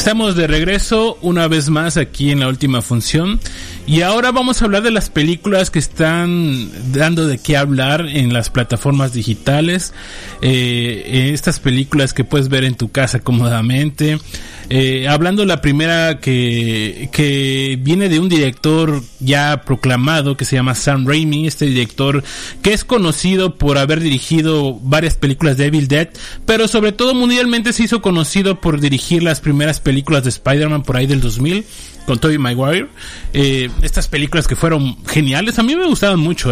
Estamos de regreso una vez más aquí en La Última Función y ahora vamos a hablar de las películas que están dando de qué hablar en las plataformas digitales, estas películas que puedes ver en tu casa cómodamente. Hablando la primera que viene de un director ya proclamado que se llama Sam Raimi, este director que es conocido por haber dirigido varias películas de Evil Dead, pero sobre todo mundialmente se hizo conocido por dirigir las primeras películas de Spider-Man por ahí del 2000 con Tobey Maguire. Estas películas que fueron geniales, a mí me gustaban mucho.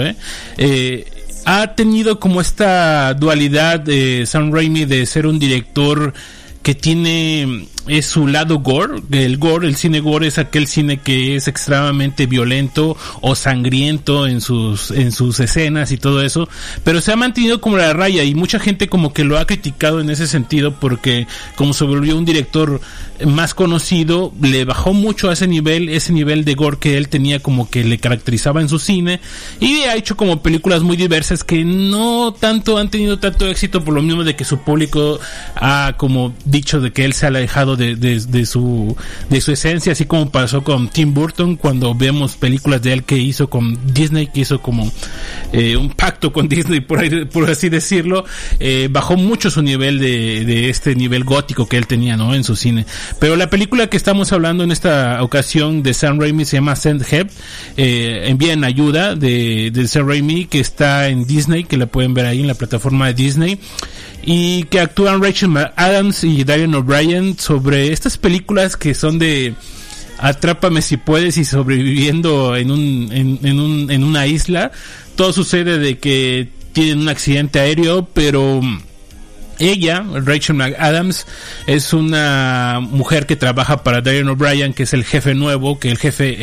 Ha tenido como esta dualidad de Sam Raimi de ser un director que tiene su lado gore. El cine gore es aquel cine que es extremadamente violento o sangriento en sus escenas y todo eso, pero se ha mantenido como la raya y mucha gente como que lo ha criticado en ese sentido porque como se volvió un director más conocido, le bajó mucho a ese nivel de gore que él tenía como que le caracterizaba en su cine, y ha hecho como películas muy diversas que no tanto han tenido tanto éxito por lo mismo de que su público ha como dicho de que él se ha alejado de su esencia, así como pasó con Tim Burton cuando vemos películas de él que hizo con Disney, que hizo como un pacto con Disney por así decirlo. Bajó mucho su nivel de este nivel gótico que él tenía, ¿no?, en su cine. Pero la película que estamos hablando en esta ocasión de Sam Raimi se llama Send Help, envíen ayuda de Sam Raimi, que está en Disney, que la pueden ver ahí en la plataforma de Disney, y que actúan Rachel McAdams y Darren O'Brien sobre estas películas que son de Atrápame si puedes y sobreviviendo en una isla. Todo sucede de que tienen un accidente aéreo, pero ella, Rachel McAdams, es una mujer que trabaja para Darren O'Brien, que es el jefe nuevo, que el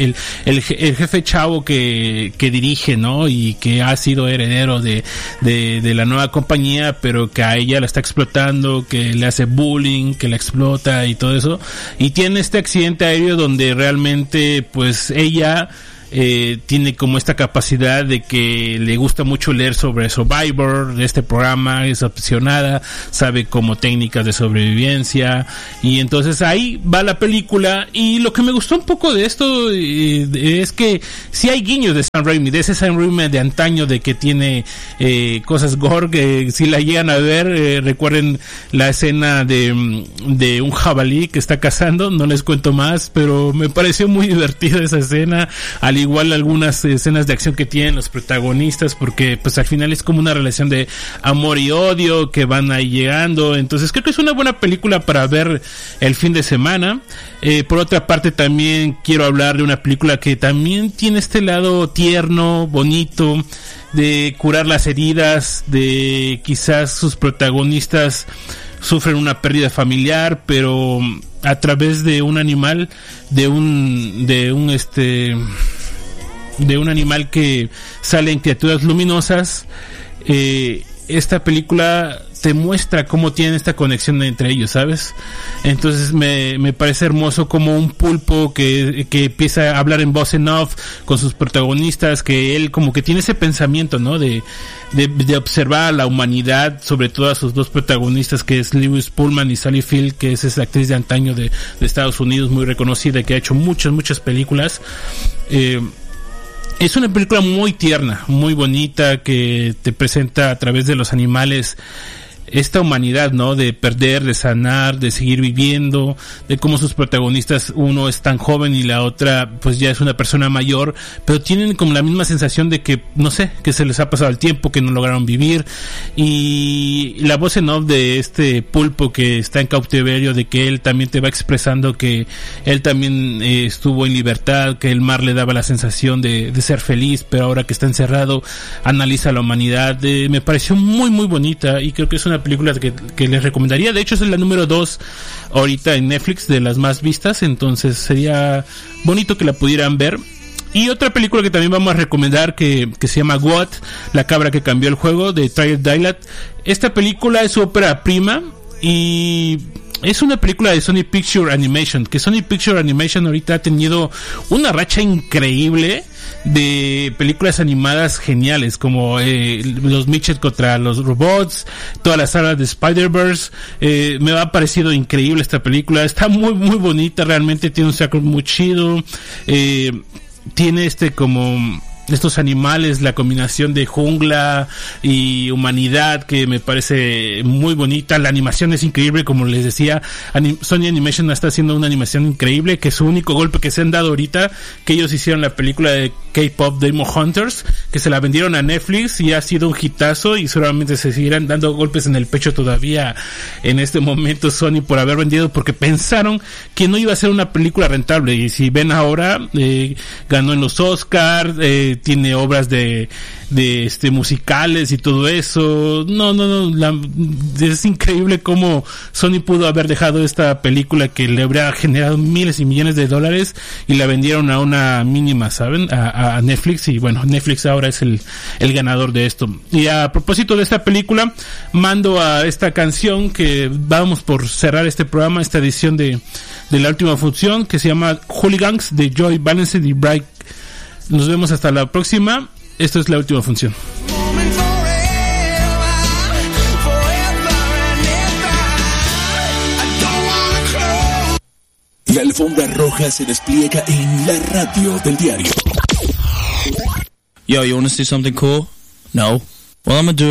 jefe chavo que dirige, ¿no? Y que ha sido heredero de la nueva compañía, pero que a ella la está explotando, que le hace bullying, que la explota y todo eso. Y tiene este accidente aéreo donde realmente, pues, ella tiene como esta capacidad de que le gusta mucho leer sobre Survivor, de este programa, es apasionada, sabe como técnicas de sobrevivencia, y entonces ahí va la película. Y lo que me gustó un poco de esto es que sí hay guiños de Sam Raimi, de ese Sam Raimi de antaño, de que tiene cosas gore, que si la llegan a ver, recuerden la escena de un jabalí que está cazando. No les cuento más, pero me pareció muy divertida esa escena, al igual algunas escenas de acción que tienen los protagonistas, porque pues al final es como una relación de amor y odio que van ahí llegando. Entonces creo que es una buena película para ver el fin de semana. Por otra parte, también quiero hablar de una película que también tiene este lado tierno, bonito, de curar las heridas, de quizás sus protagonistas sufren una pérdida familiar, pero a través de un animal, de un animal que sale en criaturas luminosas. Esta película te muestra cómo tienen esta conexión entre ellos, ¿sabes? Entonces me parece hermoso como un pulpo que empieza a hablar en voz en off con sus protagonistas, que él como que tiene ese pensamiento, ¿no? De observar a la humanidad, sobre todo a sus dos protagonistas, que es Lewis Pullman y Sally Field, que es esa actriz de antaño de Estados Unidos, muy reconocida, que ha hecho muchas películas. Es una película muy tierna, muy bonita, que te presenta a través de los animales esta humanidad, ¿no? De perder, de sanar, de seguir viviendo, de cómo sus protagonistas, uno es tan joven y la otra pues ya es una persona mayor, pero tienen como la misma sensación de que, no sé, que se les ha pasado el tiempo, que no lograron vivir. Y la voz en off de este pulpo que está en cautiverio, de que él también te va expresando que él también estuvo en libertad, que el mar le daba la sensación de ser feliz, pero ahora que está encerrado analiza la humanidad. Me pareció muy bonita, y creo que es una película que les recomendaría. De hecho es la número 2 ahorita en Netflix de las más vistas, entonces sería bonito que la pudieran ver. Y otra película que también vamos a recomendar que se llama What, la cabra que cambió el juego, de Tyler Dillard. Esta película es su ópera prima y es una película de Sony Picture Animation, que Sony Picture Animation ahorita ha tenido una racha increíble de películas animadas geniales, como los Mitchell contra los robots, toda la saga de Spider-Verse. Me ha parecido increíble esta película, está muy muy bonita, realmente tiene un soundtrack muy chido, tiene como estos animales, la combinación de jungla y humanidad, que me parece muy bonita. La animación es increíble, como les decía, Sony Animation está haciendo una animación increíble, que su único golpe que se han dado ahorita, que ellos hicieron la película de K-Pop Demon Hunters, que se la vendieron a Netflix y ha sido un hitazo, y seguramente se seguirán dando golpes en el pecho todavía en este momento Sony por haber vendido, porque pensaron que no iba a ser una película rentable, y si ven ahora, ganó en los Oscars, tiene obras de musicales y todo eso. No, es increíble cómo Sony pudo haber dejado esta película que le habría generado miles y millones de dólares y la vendieron a una mínima, ¿saben? A Netflix, y bueno, Netflix ahora es el ganador de esto. Y a propósito de esta película, mando a esta canción que vamos por cerrar este programa, esta edición de la última función, que se llama Hooligans, de Joy Balanced y Bright. Nos vemos hasta la próxima. Esto es La Última Función. La alfombra roja se despliega en la radio del diario. Yo, you wanna see something cool? No? Well, I'm gonna do it.